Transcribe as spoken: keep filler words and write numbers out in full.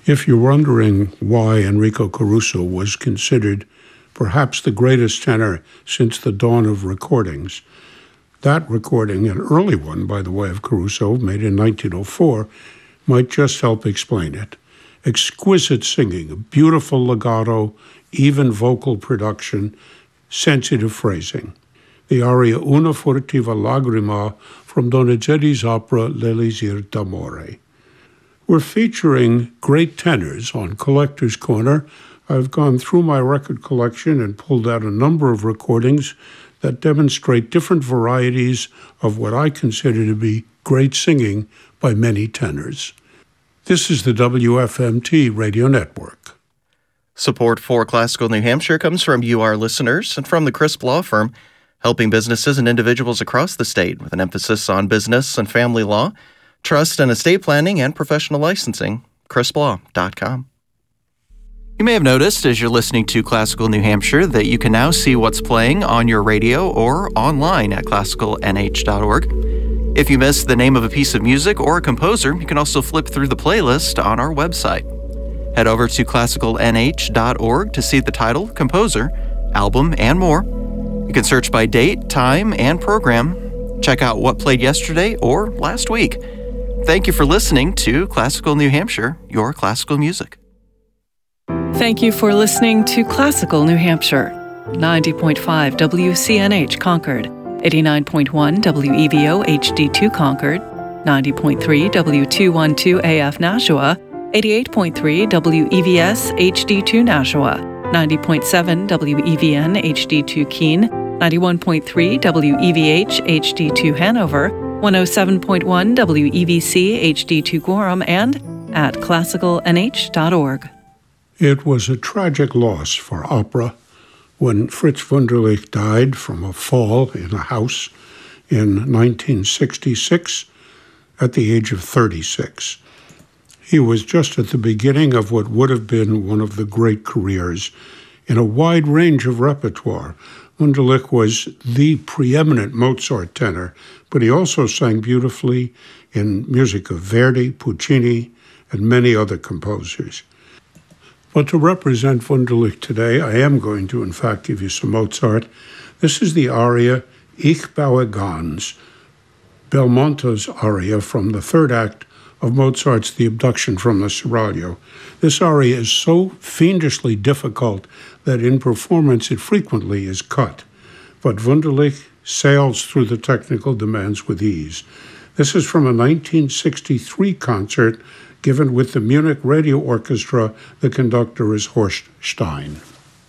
If you're wondering why Enrico Caruso was considered perhaps the greatest tenor since the dawn of recordings, that recording, an early one, by the way, of Caruso, made in nineteen oh four, might just help explain it. Exquisite singing, a beautiful legato, even vocal production, sensitive phrasing. The aria Una furtiva lagrima from Donizetti's opera L'Elisir d'Amore. We're featuring great tenors on Collector's Corner. I've gone through my record collection and pulled out a number of recordings that demonstrate different varieties of what I consider to be great singing by many tenors. This is the W F M T Radio Network. Support for Classical New Hampshire comes from you, our listeners, and from the Crisp Law Firm, helping businesses and individuals across the state with an emphasis on business and family law, trust and estate planning, and professional licensing. crisp law dot com. You may have noticed as you're listening to Classical New Hampshire that you can now see what's playing on your radio or online at classical n h dot org. If you missed the name of a piece of music or a composer, you can also flip through the playlist on our website. Head over to classical n h dot org to see the title, composer, album, and more. You can search by date, time, and program. Check out what played yesterday or last week. Thank you for listening to Classical New Hampshire, your classical music. Thank you for listening to Classical New Hampshire, ninety point five W C N H Concord, eighty-nine point one W E V O H D two Concord, ninety point three W two twelve A F Nashua, eighty-eight point three W E V S H D two Nashua, ninety point seven W E V N H D two Keene, ninety-one point three W E V H H D two Hanover, one oh seven point one W E V C H D two Gorham, and at classical n h dot org. It was a tragic loss for opera when Fritz Wunderlich died from a fall in a house in nineteen sixty-six at the age of thirty-six. He was just at the beginning of what would have been one of the great careers in a wide range of repertoire. Wunderlich was the preeminent Mozart tenor, but he also sang beautifully in music of Verdi, Puccini, and many other composers. But to represent Wunderlich today, I am going to, in fact, give you some Mozart. This is the aria Ich baue ganz, Belmonto's aria from the third act of Mozart's The Abduction from the Seraglio. This aria is so fiendishly difficult that in performance it frequently is cut, but Wunderlich sails through the technical demands with ease. This is from a nineteen sixty-three concert given with the Munich Radio Orchestra. The conductor is Horst Stein.